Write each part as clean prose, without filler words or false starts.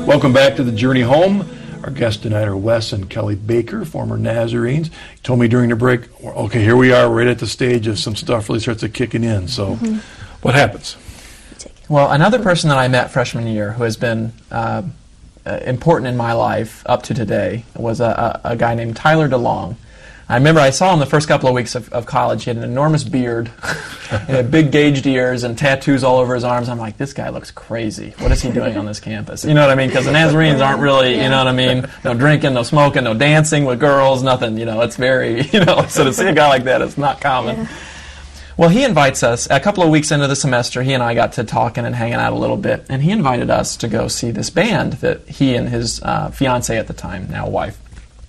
Welcome back to the Journey Home. Our guests tonight are Wes and Kelly Baker, former Nazarenes. Told me during the break, okay, here we are right at the stage of some stuff really starts to kicking in. So what happens? Well, another person that I met freshman year who has been important in my life up to today was a guy named Tyler DeLong. I remember I saw him the first couple of weeks of college. He had an enormous beard, he had big gauged ears, and tattoos all over his arms. I'm like, this guy looks crazy. What is he doing on this campus? You know what I mean? Because the Nazarenes aren't really, you know what I mean? No drinking, no smoking, no dancing with girls, nothing. You know, it's very, so to see a guy like that is not common. Yeah. Well, he invites us, a couple of weeks into the semester, he and I got to talking and hanging out a little bit, and he invited us to go see this band that he and his fiancée at the time, now wife,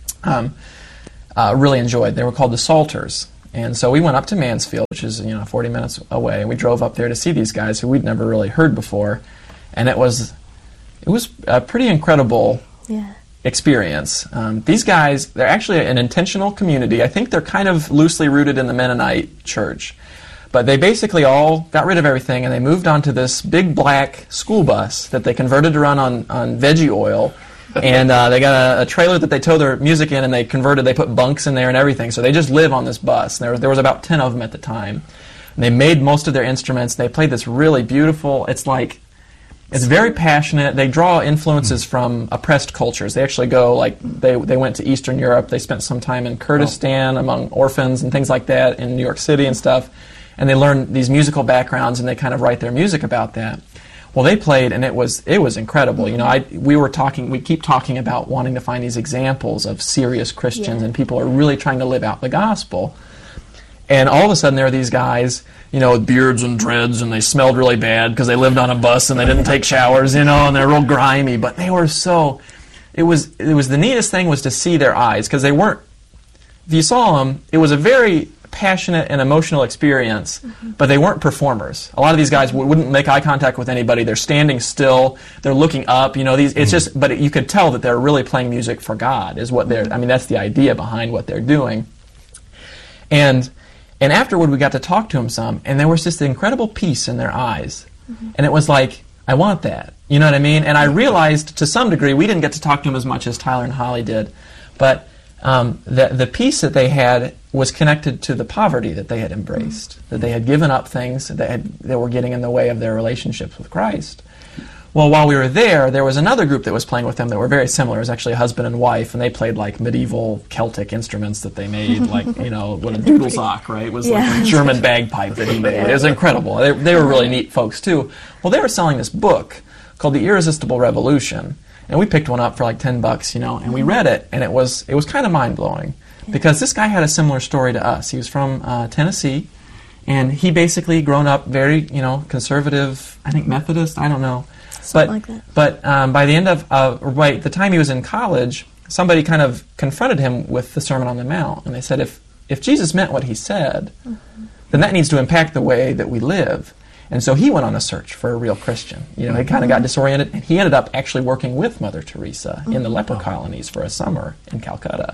really enjoyed. They were called the Salters. And so we went up to Mansfield, which is 40 minutes away, and we drove up there to see these guys who we'd never really heard before. And it was a pretty incredible experience. These guys, they're actually an intentional community. I think they're kind of loosely rooted in the Mennonite church. But they basically all got rid of everything, and they moved onto this big black school bus that they converted to run on veggie oil. And they got a trailer that they tow their music in, and they put bunks in there and everything. So they just live on this bus. And there was about 10 of them at the time. And they made most of their instruments. They played this really beautiful, it's very passionate. They draw influences from oppressed cultures. They actually go, they went to Eastern Europe. They spent some time in Kurdistan among orphans and things like that in New York City and stuff. And they learn these musical backgrounds, and they kind of write their music about that. Well, they played, and it was incredible. We keep talking about wanting to find these examples of serious Christians, and people are really trying to live out the gospel. And all of a sudden, there are these guys, with beards and dreads, and they smelled really bad because they lived on a bus and they didn't take showers, and they're real grimy. But they were so. It was the neatest thing was to see their eyes, because they weren't. If you saw them, it was a very passionate and emotional experience, but they weren't performers. A lot of these guys wouldn't make eye contact with anybody. They're standing still. They're looking up. It's just. But you could tell that they're really playing music for God. Is what they're. That's the idea behind what they're doing. And afterward, we got to talk to them some, and there was just incredible peace in their eyes, and it was like, I want that. You know what I mean? And I realized to some degree we didn't get to talk to them as much as Tyler and Holly did, but the peace that they had was connected to the poverty that they had embraced, that they had given up things that were getting in the way of their relationships with Christ. Well, while we were there was another group that was playing with them that were very similar. It was actually a husband and wife, and they played medieval Celtic instruments that they made, what a doodlesock, right? It was like a German bagpipe that he made. It was incredible. They were really neat folks, too. Well, they were selling this book called The Irresistible Revolution, and we picked one up for $10, and we read it, and it was kind of mind-blowing, because this guy had a similar story to us. He was from Tennessee, and he basically grown up very, conservative, I think Methodist, I don't know. But by the end of the time he was in college, somebody kind of confronted him with the Sermon on the Mount, and they said, if Jesus meant what he said, then that needs to impact the way that we live. And so he went on a search for a real Christian. He kind of got disoriented, and he ended up actually working with Mother Teresa in the leper colonies for a summer in Calcutta.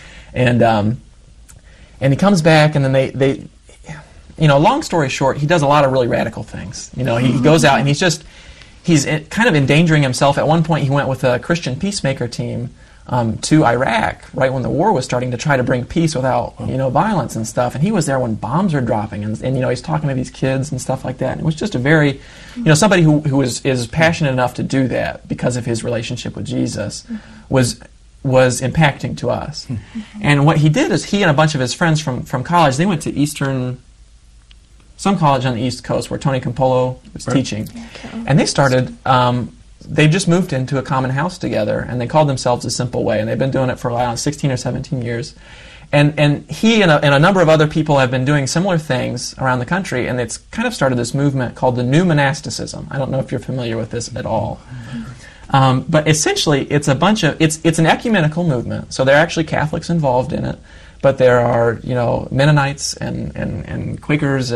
And he comes back, and then they long story short, he does a lot of really radical things. He goes out, and he's kind of endangering himself. At one point, he went with a Christian peacemaker team to Iraq, right when the war was starting, to try to bring peace without, violence and stuff. And he was there when bombs were dropping, and he's talking to these kids and stuff like that. And it was just a very, somebody who is passionate enough to do that because of his relationship with Jesus was impacting to us. And what he did is he and a bunch of his friends from college, they went to some college on the East Coast where Tony Campolo was teaching. And they started, they just moved into a common house together, and they called themselves The Simple Way, and they've been doing it for 16 or 17 years. And he and a number of other people have been doing similar things around the country, and it's kind of started this movement called the New Monasticism. I don't know if you're familiar with this at all. But essentially, it's an ecumenical movement, so there are actually Catholics involved in it, but there are Mennonites and Quakers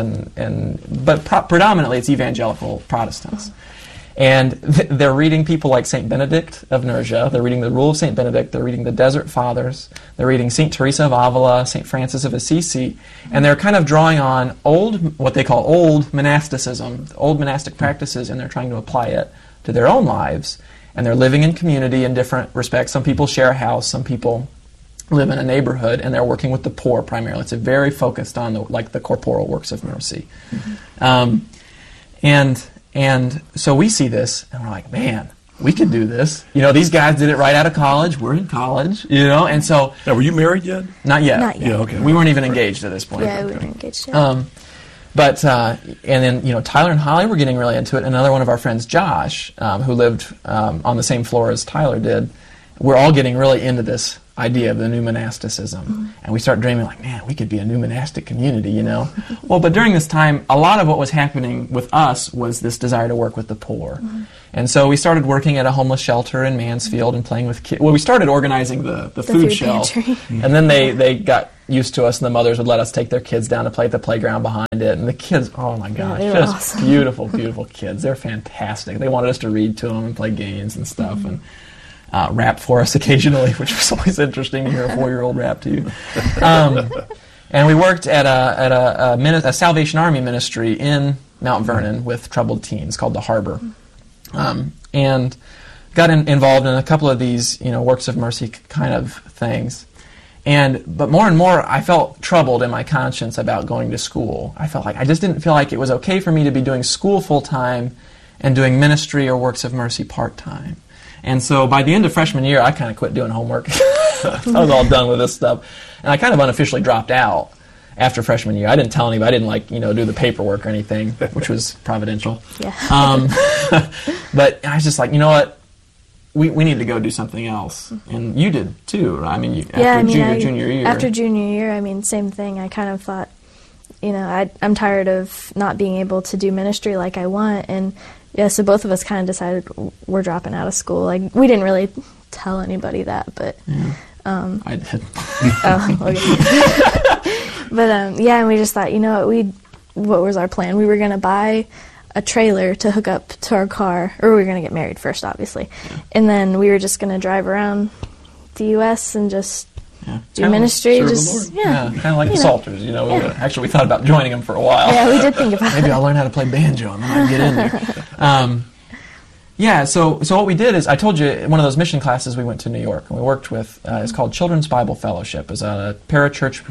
but predominantly it's evangelical Protestants. And they're reading people like St. Benedict of Nursia, they're reading the Rule of St. Benedict, they're reading the Desert Fathers, they're reading St. Teresa of Avila, St. Francis of Assisi, and they're kind of drawing on what they call old monasticism, old monastic practices, and they're trying to apply it to their own lives. and they're living in community in different respects. Some people share a house, some people live in a neighborhood, and they're working with the poor primarily. It's very focused on the corporal works of mercy. And so we see this, and we're like, man, we could do this. These guys did it right out of college. We're in college, and so... Now, were you married yet? Not yet. Not yet. Yeah, okay. We weren't even engaged at this point. Yeah, we weren't engaged yet. But and then Tyler and Holly were getting really into it. Another one of our friends, Josh, who lived on the same floor as Tyler did, we're all getting really into this idea of the new monasticism, and we start dreaming like, man, we could be a new monastic community, Well, but during this time, a lot of what was happening with us was this desire to work with the poor, and so we started working at a homeless shelter in Mansfield and playing with kids. Well, we started organizing the food shelf, and then they got used to us, and the mothers would let us take their kids down to play at the playground behind it, and the kids, oh my gosh, just awesome. Beautiful, beautiful kids. They're fantastic. They wanted us to read to them and play games and stuff, and rap for us occasionally, which was always interesting to hear a 4-year-old rap to you. And we worked at a Salvation Army ministry in Mount Vernon with troubled teens called The Harbor, and got involved in a couple of these works of mercy kind of things. But more and more, I felt troubled in my conscience about going to school. I felt like I just didn't feel like it was okay for me to be doing school full time and doing ministry or works of mercy part time. And so by the end of freshman year, I kind of quit doing homework. I was all done with this stuff. And I kind of unofficially dropped out after freshman year. I didn't tell anybody. I didn't, do the paperwork or anything, which was providential. Yeah. But I was just like, you know what? We need to go do something else. And you did, too, right? Junior year. After junior year, same thing. I kind of thought, I'm tired of not being able to do ministry like I want, and yeah, so both of us kind of decided we're dropping out of school. Like, we didn't really tell anybody that, but... Yeah. I did. Oh, okay. But, and we just thought, what was our plan? We were going to buy a trailer to hook up to our car, or we were going to get married first, obviously. Yeah. And then we were just going to drive around the U.S. and just... do ministry, kind of like the Salters, Actually, we thought about joining them for a while. Yeah, we did think about it. Maybe I'll learn how to play banjo and then I can get in there. So what we did is, I told you, one of those mission classes we went to New York, and we worked with, it's called Children's Bible Fellowship. It's a parachurch,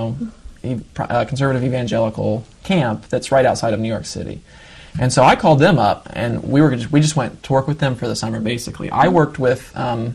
conservative evangelical camp that's right outside of New York City. And so I called them up, and we just went to work with them for the summer, basically. I worked with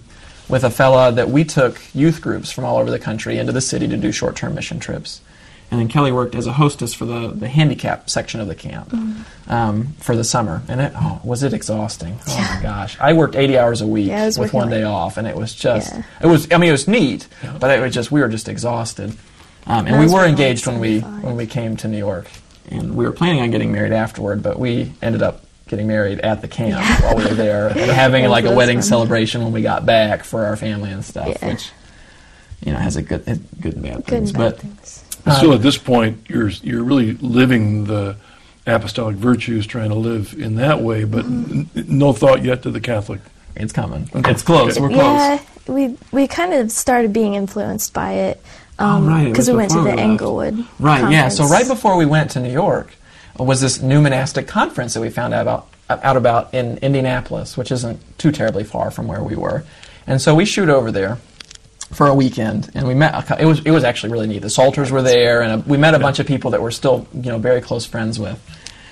a fella that we took youth groups from all over the country into the city to do short-term mission trips. And then Kelly worked as a hostess for the handicap section of the camp for the summer. And was it exhausting? Oh my gosh. I worked 80 hours a week with one day off, and it was just, it was neat, but it was just, we were just exhausted. And we were engaged when we came to New York. And we were planning on getting married afterward, but we ended up getting married at the camp while we were there, and having a wedding celebration when we got back for our family and stuff, which has a good and bad things. Still, at this point, you're really living the apostolic virtues, trying to live in that way, but no thought yet to the Catholic. It's coming. Okay. It's close. Okay. We're close. Yeah, we kind of started being influenced by it because we went to the Englewood conference. So right before we went to New York was this new monastic conference that we found out about in Indianapolis, which isn't too terribly far from where we were. And so we shoot over there for a weekend, and we met. It was actually really neat. The Salters were there, and we met a bunch of people that we're still very close friends with.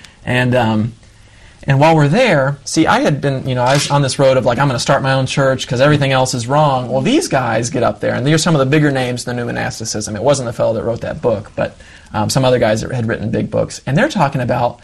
And while we're there, see, I had been, I was on this road of I'm going to start my own church because everything else is wrong. Well, these guys get up there, and they're some of the bigger names in the new monasticism. It wasn't the fellow that wrote that book, but some other guys that had written big books, and they're talking about,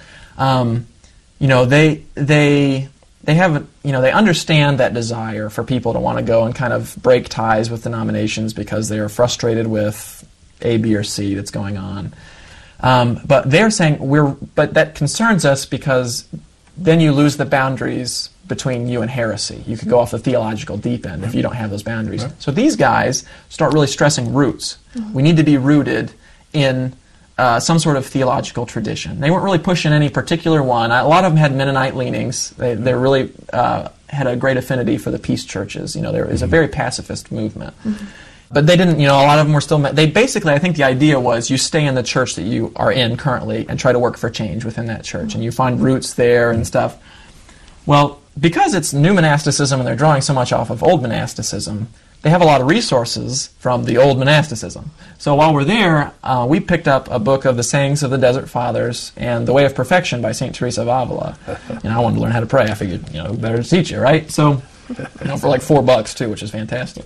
they have, they understand that desire for people to want to go and kind of break ties with denominations because they are frustrated with A, B, or C that's going on. But they're saying but that concerns us because then you lose the boundaries between you and heresy. You could go off the theological deep end if you don't have those boundaries. Right. So these guys start really stressing roots. Mm-hmm. We need to be rooted in some sort of theological tradition. They weren't really pushing any particular one. A lot of them had Mennonite leanings. They really had a great affinity for the peace churches. There is a very pacifist movement. Mm-hmm. But they didn't, a lot of them were still, they basically, I think the idea was you stay in the church that you are in currently and try to work for change within that church. And you find roots there and stuff. Well, because it's new monasticism and they're drawing so much off of old monasticism, they have a lot of resources from the old monasticism. So while we're there, we picked up a book of the Sayings of the Desert Fathers and The Way of Perfection by St. Teresa of Avila. I wanted to learn how to pray. I figured, better to teach you, right? So, for like $4 too, which is fantastic.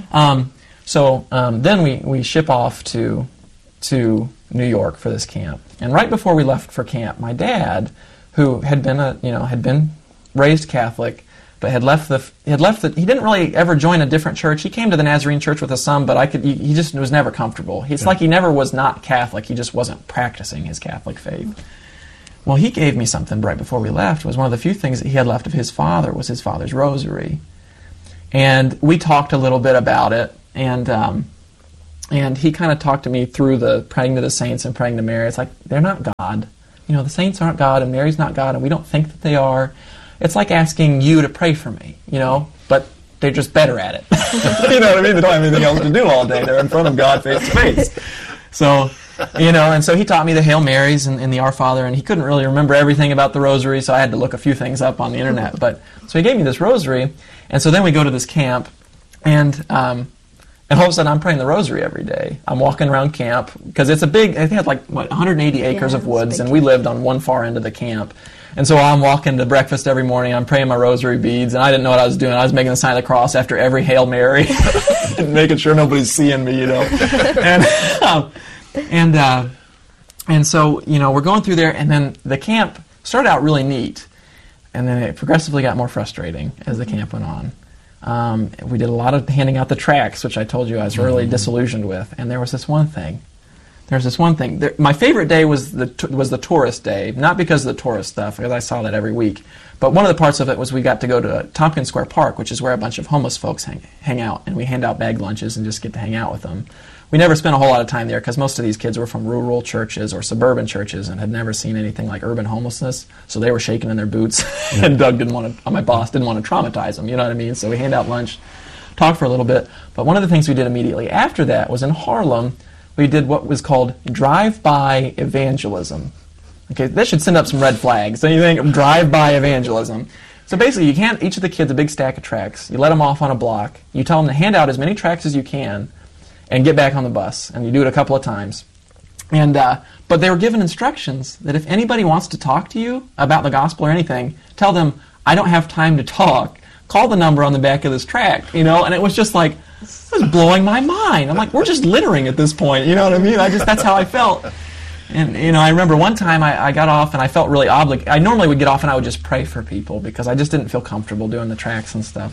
Then we ship off to New York for this camp. And right before we left for camp, my dad, who had been raised Catholic, but he didn't really ever join a different church. He came to the Nazarene church with his son, but he just was never comfortable. It's like he never was not Catholic. He just wasn't practicing his Catholic faith. Well, he gave me something right before we left. It was one of the few things that he had left of his father was his father's rosary. And we talked a little bit about it, and he kind of talked to me through the praying to the saints and praying to Mary. It's like, they're not God. The saints aren't God, and Mary's not God, and we don't think that they are. It's like asking you to pray for me, but they're just better at it. You know what I mean? They don't have anything else to do all day. They're in front of God face to face. So, and so he taught me the Hail Marys and the Our Father, and he couldn't really remember everything about the rosary, so I had to look a few things up on the internet. So he gave me this rosary, and so then we go to this camp, and all of a sudden I'm praying the rosary every day. I'm walking around camp, because it had 180 acres of woods, and we lived on one far end of the camp. And so I'm walking to breakfast every morning, I'm praying my rosary beads, and I didn't know what I was doing. I was making the sign of the cross after every Hail Mary, and making sure nobody's seeing me, And so, we're going through there, and then the camp started out really neat, and then it progressively got more frustrating as the camp went on. We did a lot of handing out the tracts, which I told you I was really disillusioned with, and there was this one thing. My favorite day was the tourist day, not because of the tourist stuff, because I saw that every week. But one of the parts of it was we got to go to Tompkins Square Park, which is where a bunch of homeless folks hang out, and we hand out bag lunches and just get to hang out with them. We never spent a whole lot of time there because most of these kids were from rural churches or suburban churches and had never seen anything like urban homelessness, so they were shaking in their boots, and my boss didn't want to traumatize them, you know what I mean? So we hand out lunch, talk for a little bit. But one of the things we did immediately after that was in Harlem, we did what was called drive-by evangelism. Okay, that should send up some red flags. Don't you think? Drive-by evangelism. So basically, you hand each of the kids a big stack of tracts. You let them off on a block. You tell them to hand out as many tracts as you can and get back on the bus. And you do it a couple of times. But they were given instructions that if anybody wants to talk to you about the gospel or anything, tell them, I don't have time to talk. Call the number on the back of this tract, and it was just like, it was blowing my mind. I'm like, we're just littering at this point, you know what I mean? That's how I felt. And, I remember one time I got off and I felt really obligated. I normally would get off and I would just pray for people because I just didn't feel comfortable doing the tracts and stuff.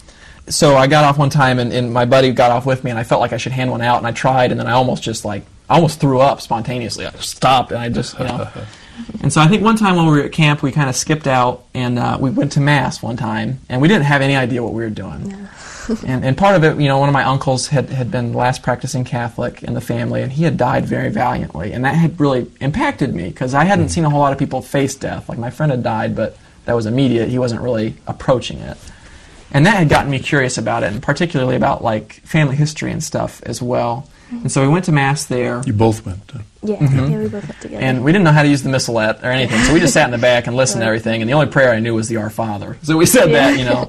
So I got off one time and my buddy got off with me and I felt like I should hand one out and I tried and then I almost threw up spontaneously. I just stopped and I just, And so I think one time when we were at camp, we kind of skipped out and we went to Mass one time and we didn't have any idea what we were doing. No. And part of it, one of my uncles had been the last practicing Catholic in the family, and he had died very valiantly, and that had really impacted me because I hadn't seen a whole lot of people face death. Like my friend had died, but that was immediate. He wasn't really approaching it. And that had gotten me curious about it, and particularly about like family history and stuff as well. And so we went to Mass there. You both went? Yeah, yeah, we both went together. And we didn't know how to use the missalette or anything, so we just sat in the back and listened to everything, and the only prayer I knew was the Our Father. So we said that,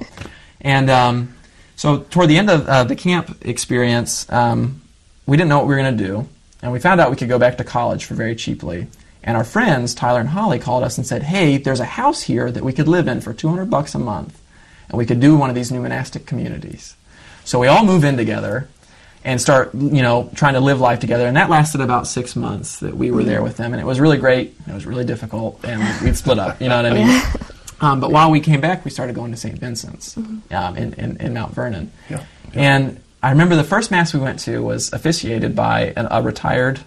And so toward the end of the camp experience, we didn't know what we were going to do, and we found out we could go back to college for very cheaply. And our friends, Tyler and Holly, called us and said, hey, there's a house here that we could live in for $200 a month, and we could do one of these new monastic communities. So we all move in together and start, trying to live life together. And that lasted about 6 months that we were there with them, and it was really great. It was really difficult, and we'd split up, you know what I mean? But while we came back, we started going to St. Vincent's in Mount Vernon. Yeah. And I remember the first Mass we went to was officiated by a retired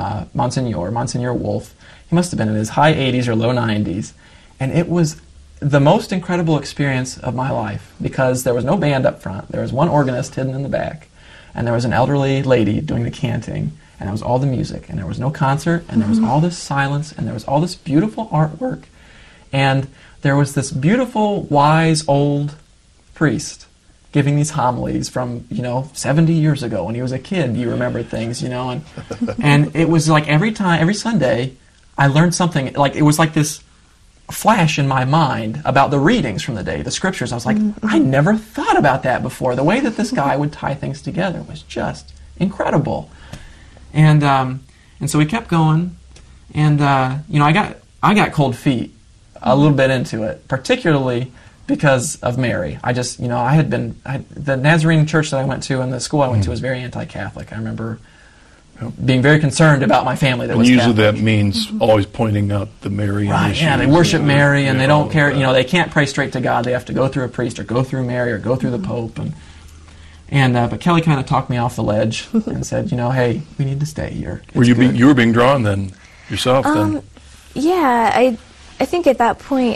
Monsignor Wolf. He must have been in his high 80s or low 90s. And it was the most incredible experience of my life because there was no band up front. There was one organist hidden in the back. And there was an elderly lady doing the canting. And that was all the music. And there was no concert. And there was all this silence. And there was all this beautiful artwork. And there was this beautiful, wise, old priest giving these homilies from, 70 years ago when he was a kid. You remembered things, and it was like every Sunday, I learned something. Like it was like this flash in my mind about the readings from the day, the scriptures. I was like, I never thought about that before. The way that this guy would tie things together was just incredible. And so we kept going, and I got cold feet a little bit into it, particularly because of Mary. I just, the Nazarene church that I went to and the school I went to was very anti-Catholic. I remember being very concerned about my family that was usually Catholic. That means always pointing out the Marian Right, issues. yeah, they worship Mary, and they don't care, they can't pray straight to God. They have to go through a priest or go through Mary or go through the Pope. But Kelly kind of talked me off the ledge and said, hey, we need to stay here. You were being drawn then yourself then? Yeah, I think at that point,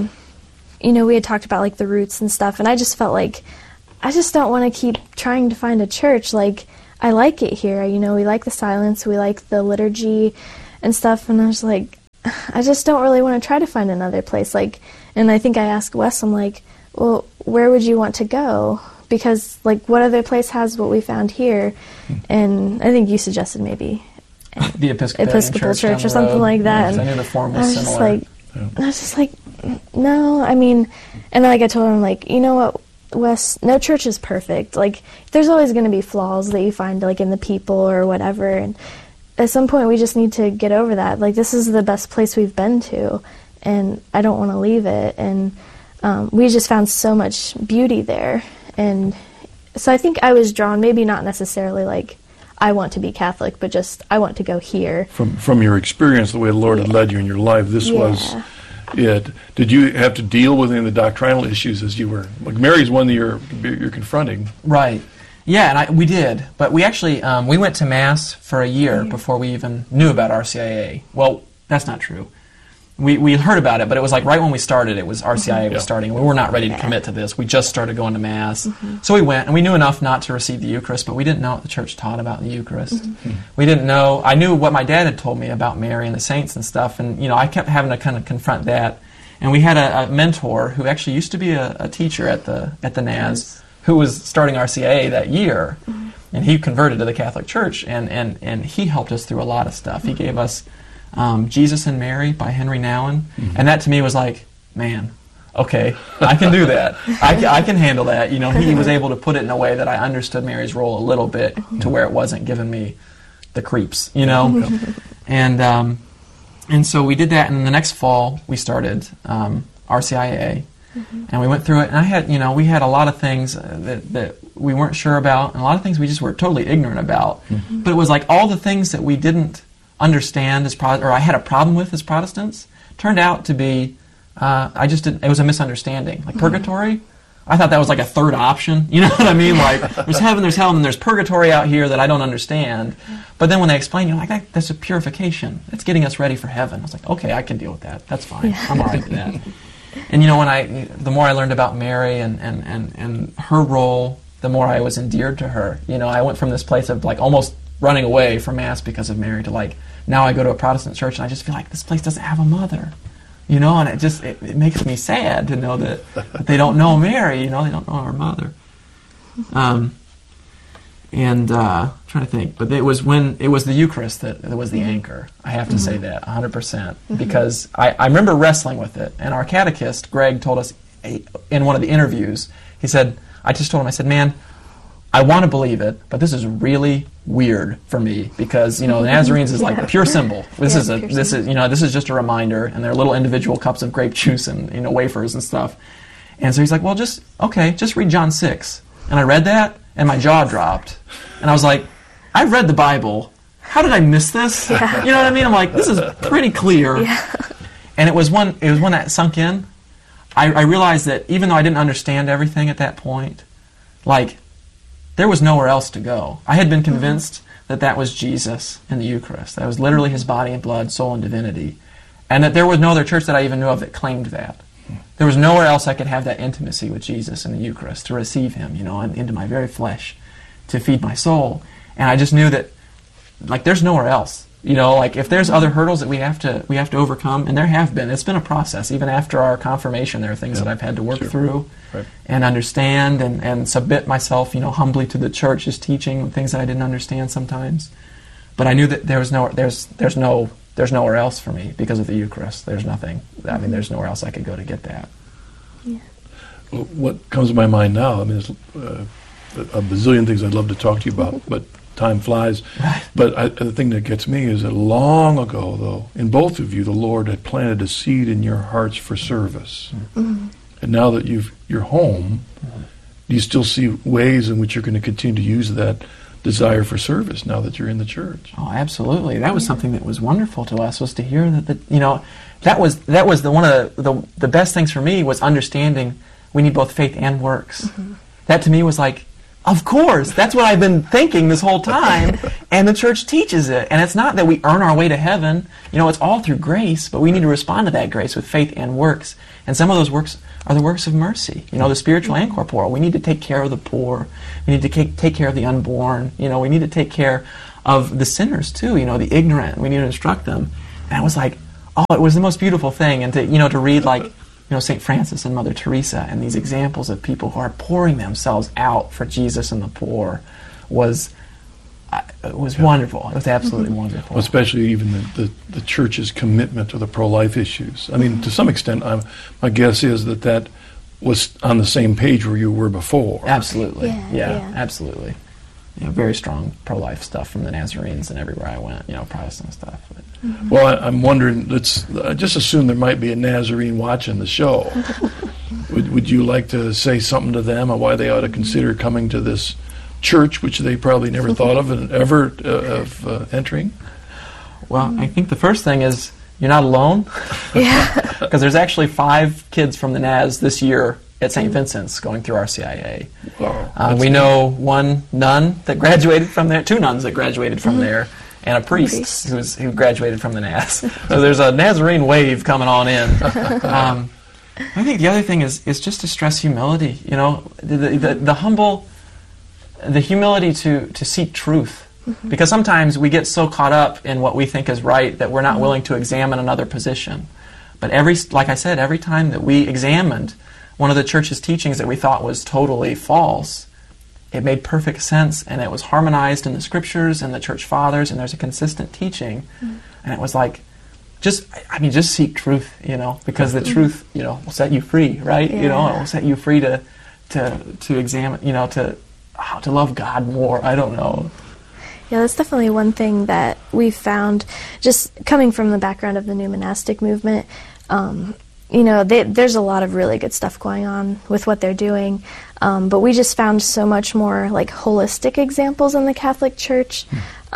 we had talked about like the roots and stuff, and I just felt like I just don't want to keep trying to find a church. Like, I like it here. We like the silence, we like the liturgy and stuff, and I was like, I just don't really want to try to find another place. Like, and I think I asked Wes, I'm like, well, where would you want to go? Because, like, what other place has what we found here? And I think you suggested maybe the Episcopal Church or something like that. Yeah, I knew the form was similar. I was just like, no, and like I told him, like, you know what, Wes, no church is perfect. Like, there's always going to be flaws that you find, like, in the people or whatever, and at some point we just need to get over that. Like, this is the best place we've been to, and I don't want to leave it, and we just found so much beauty there, and so I think I was drawn, maybe not necessarily like I want to be Catholic, but just I want to go here. From your experience, the way the Lord had led you in your life, this was it. Did you have to deal with any of the doctrinal issues as you were, like Mary's one that you're confronting? Right. Yeah, and we did. But we actually, we went to Mass for a year before we even knew about RCIA. Well, that's not true. We heard about it, but it was like right when we started, it was RCIA was starting. We were not ready to commit to this. We just started going to Mass. So we went, and we knew enough not to receive the Eucharist, but we didn't know what the church taught about the Eucharist. We didn't know. I knew what my dad had told me about Mary and the saints and stuff, and I kept having to kind of confront that. And we had a mentor who actually used to be a teacher at the Naz, who was starting RCIA that year, and he converted to the Catholic Church, and he helped us through a lot of stuff. He gave us Jesus and Mary by Henry Nouwen, and that to me was like, man, okay, I can do that. I can handle that. He was able to put it in a way that I understood Mary's role a little bit to where it wasn't giving me the creeps, And so we did that, and the next fall we started RCIA, and we went through it, and I had, we had a lot of things that we weren't sure about, and a lot of things we just were totally ignorant about. But it was like all the things that we didn't understand or I had a problem with as Protestants turned out to be, it was a misunderstanding. Like purgatory, I thought that was like a third option. You know what I mean? Like, there's heaven, there's hell, and there's purgatory out here that I don't understand. But then when they explain, like, that's a purification. It's getting us ready for heaven. I was like, okay, I can deal with that. That's fine. I'm all right with that. And the more I learned about Mary and her role, the more I was endeared to her. I went from this place of like almost running away from Mass because of Mary to like, now I go to a Protestant church and I just feel like this place doesn't have a mother. And it makes me sad to know that they don't know Mary, they don't know her mother. Trying to think, but it was the Eucharist that was the anchor. I have to say that 100%, because I remember wrestling with it, and our catechist Greg told us in one of the interviews. He said, I said, man, I want to believe it, but this is really weird for me because the Nazarenes is like a pure symbol. This is just a reminder, and they're little individual cups of grape juice and wafers and stuff. And so he's like, well, just read John 6. And I read that, and my jaw dropped, and I was like, I've read the Bible. How did I miss this? Yeah. You know what I mean? I'm like, this is pretty clear. Yeah. And it was when that sunk in. I realized that even though I didn't understand everything at that point, like, there was nowhere else to go. I had been convinced that was Jesus in the Eucharist. That was literally his body and blood, soul and divinity. And that there was no other church that I even knew of that claimed that. There was nowhere else I could have that intimacy with Jesus in the Eucharist, to receive him, into my very flesh, to feed my soul. And I just knew that, like, there's nowhere else. Like, if there's other hurdles that we have to overcome, and there have been. It's been a process. Even after our confirmation, there are things that I've had to work through and understand and submit myself, humbly to the church's teaching, things that I didn't understand sometimes. But I knew that there's no there's nowhere else for me because of the Eucharist. There's nothing. I mean, there's nowhere else I could go to get that. Yeah. Well, what comes to my mind now, I mean, there's a bazillion things I'd love to talk to you about, but time flies. Right. But the thing that gets me is that long ago, though, in both of you, the Lord had planted a seed in your hearts for service. Mm-hmm. And now that you're home, do you still see ways in which you're going to continue to use that desire for service now that you're in the church? Oh, absolutely. That was something that was wonderful to us, was to hear that that was one of the best things for me, was understanding we need both faith and works. Mm-hmm. That to me was like, of course, that's what I've been thinking this whole time, and the church teaches it. And it's not that we earn our way to heaven. It's all through grace, but we need to respond to that grace with faith and works. And some of those works are the works of mercy, the spiritual and corporal. We need to take care of the poor. We need to take care of the unborn. We need to take care of the sinners too, the ignorant. We need to instruct them. And I was like, oh, it was the most beautiful thing. And to read like, St. Francis and Mother Teresa and these examples of people who are pouring themselves out for Jesus and the poor was wonderful. It was absolutely wonderful. Well, especially even the church's commitment to the pro-life issues. I mean, to some extent, my guess is that was on the same page where you were before. Absolutely. Yeah. Absolutely. Very strong pro-life stuff from the Nazarenes and everywhere I went, Protestant stuff. But. Mm-hmm. Well, I'm wondering, I just assume there might be a Nazarene watching the show. Would you like to say something to them on why they ought to consider coming to this church, which they probably never thought of and ever of entering? Well, I think the first thing is you're not alone. Yeah. Because there's actually 5 kids from the Naz this year at St. Vincent's going through RCIA. Wow. We know one nun that graduated from there, 2 nuns that graduated from there, and a priest who graduated from the Naz. So there's a Nazarene wave coming on in. I think the other thing is just to stress humility. The humility to seek truth. Mm-hmm. Because sometimes we get so caught up in what we think is right that we're not willing to examine another position. But like I said, every time that we examined one of the church's teachings that we thought was totally false, it made perfect sense, and it was harmonized in the scriptures and the church fathers, and there's a consistent teaching. Mm-hmm. And it was like, just seek truth, because the truth, will set you free, right? Yeah. It will set you free to examine, to love God more. I don't know. Yeah, that's definitely one thing that we found, just coming from the background of the new monastic movement. There's a lot of really good stuff going on with what they're doing, but we just found so much more like holistic examples in the Catholic Church,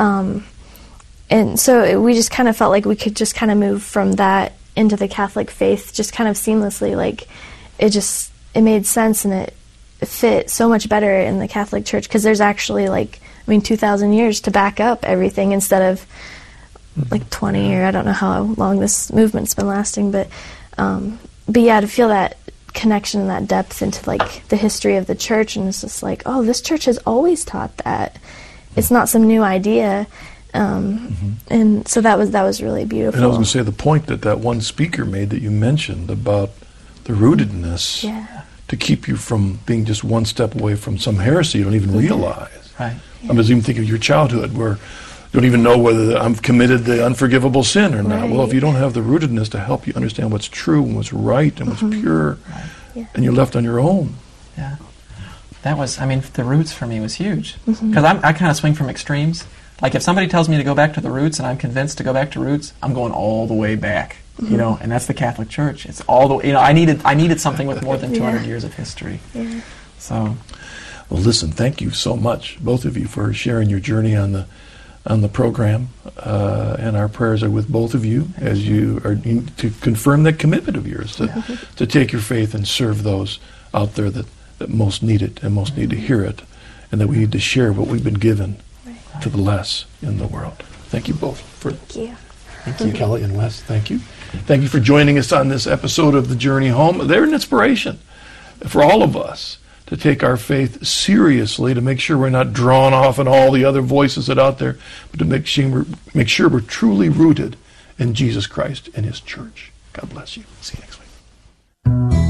and so we just kind of felt like we could just kind of move from that into the Catholic faith just kind of seamlessly. Like it made sense, and it fit so much better in the Catholic Church because there's actually 2,000 years to back up everything instead of 20, or I don't know how long this movement's been lasting, but yeah, to feel that connection and that depth into the history of the church, and it's just this church has always taught that. It's not some new idea, and so that was really beautiful. And I was going to say the point that one speaker made that you mentioned about the rootedness to keep you from being just one step away from some heresy you don't even realize. Right. I was even thinking of your childhood where you don't even know whether I'm committed the unforgivable sin or not. Right. Well, if you don't have the rootedness to help you understand what's true and what's right and what's pure, and you're left on your own. Yeah. That was, the roots for me was huge. Because I kind of swing from extremes. Like if somebody tells me to go back to the roots and I'm convinced to go back to roots, I'm going all the way back. And that's the Catholic Church. It's all the I needed something with more than 200 years of history. Yeah. So. Well, listen, thank you so much, both of you, for sharing your journey on the program, and our prayers are with both of you as you are to confirm that commitment of yours to take your faith and serve those out there that most need it and most need to hear it, and that we need to share what we've been given to the less in the world. Thank you both. Thank you. Thank you, Kelly and Wes. Thank you. Thank you for joining us on this episode of The Journey Home. They're an inspiration for all of us to take our faith seriously, to make sure we're not drawn off in all the other voices that are out there, but to make sure we're truly rooted in Jesus Christ and His church. God bless you. See you next week.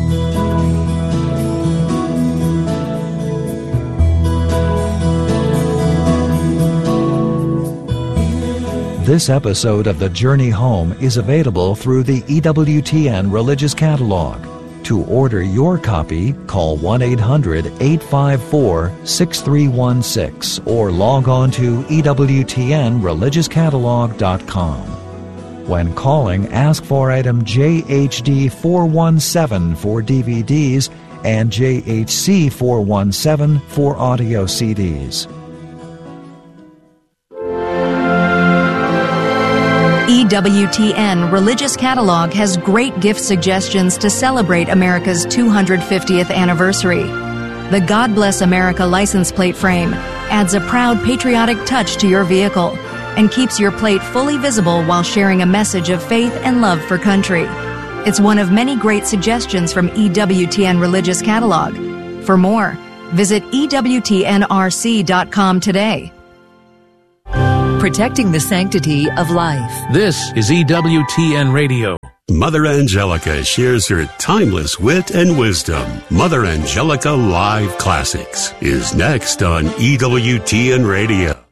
This episode of The Journey Home is available through the EWTN Religious Catalog. To order your copy, call 1-800-854-6316 or log on to EWTNReligiousCatalog.com. When calling, ask for item JHD 417 for DVDs and JHC 417 for audio CDs. EWTN Religious Catalog has great gift suggestions to celebrate America's 250th anniversary. The God Bless America license plate frame adds a proud patriotic touch to your vehicle and keeps your plate fully visible while sharing a message of faith and love for country. It's one of many great suggestions from EWTN Religious Catalog. For more, visit EWTNRC.com today. Protecting the sanctity of life. This is EWTN Radio. Mother Angelica shares her timeless wit and wisdom. Mother Angelica Live Classics is next on EWTN Radio.